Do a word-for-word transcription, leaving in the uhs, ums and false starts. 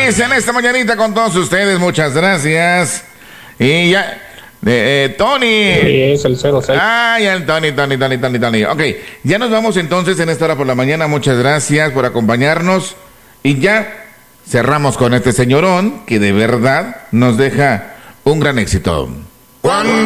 feliz en esta mañanita con todos ustedes, muchas gracias. Y ya, eh, eh, Tony. Sí, es el cero seis. Ah, ya el Tony, Tony, Tony, Tony, Tony. Ok, ya nos vamos entonces en esta hora por la mañana, muchas gracias por acompañarnos. Y ya cerramos con este señorón que de verdad nos deja un gran éxito. Cuando